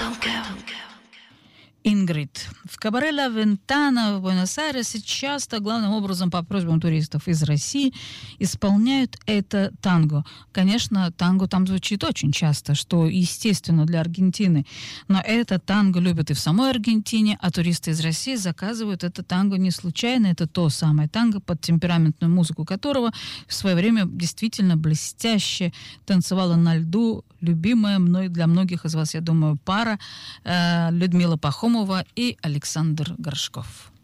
Ингрид. В кабаре «Ла Вентана» в Буэнос-Айресе часто, главным образом по просьбам туристов из России, исполняют это танго. Конечно, танго там звучит очень часто, что естественно для Аргентины. Но это танго любят и в самой Аргентине, а туристы из России заказывают это танго не случайно. Это то самое танго, под темпераментную музыку которого в свое время действительно блестяще танцевала на льду любимая мной для многих из вас, я думаю, пара Людмила Пахомова и Александр Горшков.